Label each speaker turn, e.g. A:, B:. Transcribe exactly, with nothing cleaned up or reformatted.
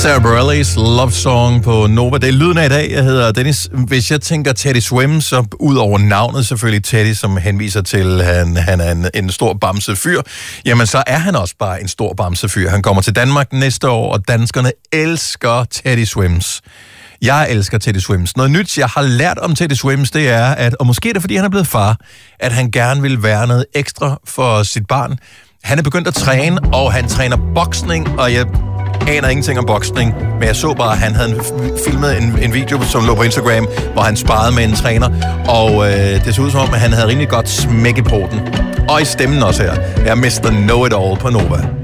A: Sarah Bareilles Love Song på Nova. Det er lyden af i dag. Jeg hedder Dennis. Hvis jeg tænker Teddy Swim, så ud over navnet selvfølgelig Teddy, som henviser til, at han, han er en, en stor bamsefyr, jamen så er han også bare en stor bamsefyr. Han kommer til Danmark næste år, og danskerne elsker Teddy Swims. Jeg elsker Teddy Swims. Noget nyt, jeg har lært om Teddy Swims, det er, at, og måske er det, fordi han er blevet far, at han gerne vil være noget ekstra for sit barn. Han er begyndt at træne, og han træner boksning, og jeg aner ingenting om boksning, men jeg så bare, at han havde filmet en, en video, som lå på Instagram, hvor han sparede med en træner, og øh, det så ud som om, at han havde rimelig godt smæk i poten. Og i stemmen også her. Jeg er mister Know It All på Nova.